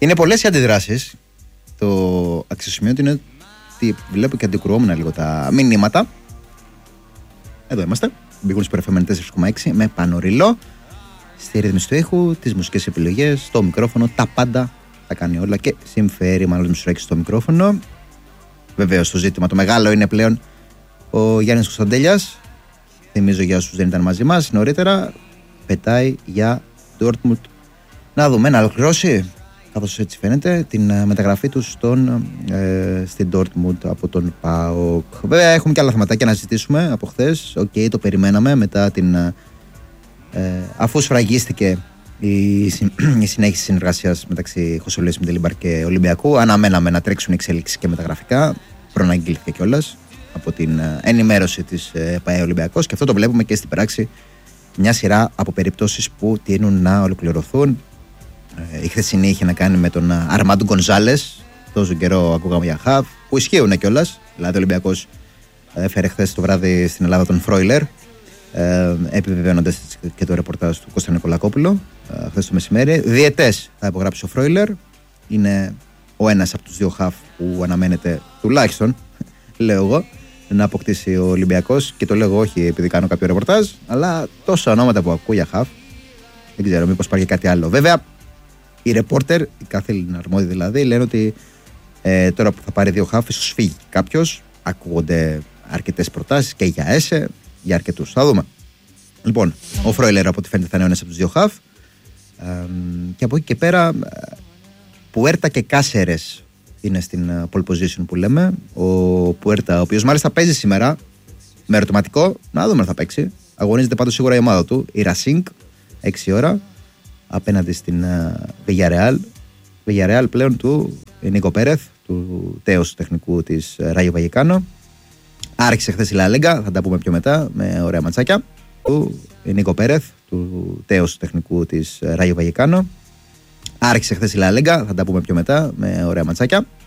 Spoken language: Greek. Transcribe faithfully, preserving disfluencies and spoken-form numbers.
Είναι πολλές οι αντιδράσεις. Το αξιοσημείωτο είναι ότι βλέπω και αντικρουόμενα λίγο τα μηνύματα. Εδώ είμαστε. Μπήκουν στο εφ εμ τέσσερα κόμμα έξι με πανοριλό. Στη ρύθμιση του ήχου, τις μουσικές επιλογές, το μικρόφωνο, τα πάντα τα κάνει όλα και συμφέρει μάλλον Μισουράκης στο μικρόφωνο. Βεβαίως το ζήτημα το μεγάλο είναι πλέον ο Γιάννης Κωνσταντέλιας. Θυμίζω για όσους δεν ήταν μαζί μας νωρίτερα, πετάει για Dortmund. Να δούμε να ολοκληρώσει, καθώς έτσι φαίνεται, την μεταγραφή του στον, ε, στην Dortmund από τον ΠΑΟΚ. Βέβαια έχουμε και άλλα θεματάκια να συζητήσουμε από χθες. Οκ, okay, το περιμέναμε μετά την... Ε, αφού σφραγίστηκε η, η συνέχιση συνεργασίας μεταξύ Χωσολίας Μιντελίμπαρ και Ολυμπιακού, αναμέναμε να τρέξουν εξέλιξεις και μεταγραφικά. Προναγγείλθηκε κιόλας από την ενημέρωση της ΠΑΕ Ολυμπιακός και αυτό το βλέπουμε και στην πράξη. Μια σειρά από περιπτώσεις που τείνουν να ολοκληρωθούν. Η χθεσινή είχε να κάνει με τον Αρμάντο Γκονζάλες. Τόσο καιρό ακούγαμε για χαβ, που ισχύουν κιόλας. Δηλαδή ο Ολυμπιακός έφερε χθες το βράδυ στην Ελλάδα τον Φρόιλερ, ε, επιβεβαιώνοντας και το ρεπορτάζ του Κώστα Νικολακόπουλου ε, χθες το μεσημέρι. Διετές θα υπογράψει ο Φρόιλερ. Είναι ο ένας από τους δύο χαβ που αναμένεται τουλάχιστον, λέω εγώ, να αποκτήσει ο Ολυμπιακός. Και το λέω εγώ όχι επειδή κάνω κάποιο ρεπορτάζ, αλλά τόσα ονόματα που ακούω για χαβ, δεν ξέρω, μήπως υπάρχει κάτι άλλο. Βέβαια, οι ρεπόρτερ, οι καθήλυνα αρμόδιοι δηλαδή, λένε ότι ε, τώρα που θα πάρει δύο χαφ, ίσως φύγει κάποιος. Ακούγονται αρκετές προτάσεις και για ΕΣΕ, για αρκετούς. Θα δούμε. Λοιπόν, ο Φρόιλερ από ό,τι φαίνεται θα είναι ο ένας από τους δύο χαφ. Ε, και από εκεί και πέρα, Πουέρτα και Κάσερες είναι στην pole position που λέμε. Ο Πουέρτα, ο οποίος μάλιστα παίζει σήμερα με ερωτηματικό, να δούμε αν θα παίξει. Αγωνίζεται πάντως σίγουρα η ομάδα του, η Racing, έξι ώρα. Απέναντι στην Villarreal. Villarreal πλέον του Νίκο Πέρεθ, του τέος τεχνικού της Ράγιο Βαγικάνο. Άρχισε χθες η Λα Λίγκα, θα τα πούμε πιο μετά, με ωραία ματσάκια. Του Νίκο Πέρεθ, του τέος τεχνικού της Ράγιο Βαγικάνο. Άρχισε χθες η Λα Λίγκα, θα τα πούμε πιο μετά, με ωραία ματσάκια.